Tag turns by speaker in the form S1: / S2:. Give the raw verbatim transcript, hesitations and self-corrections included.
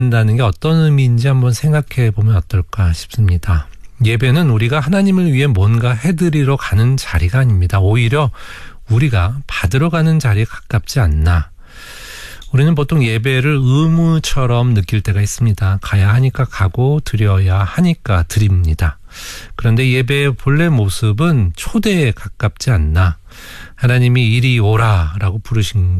S1: 다는 게 어떤 의미인지 한번 생각해 보면 어떨까 싶습니다. 예배는 우리가 하나님을 위해 뭔가 해드리러 가는 자리가 아닙니다. 오히려 우리가 받으러 가는 자리에 가깝지 않나. 우리는 보통 예배를 의무처럼 느낄 때가 있습니다. 가야 하니까 가고 드려야 하니까 드립니다. 그런데 예배의 본래 모습은 초대에 가깝지 않나. 하나님이 이리 오라 라고 부르신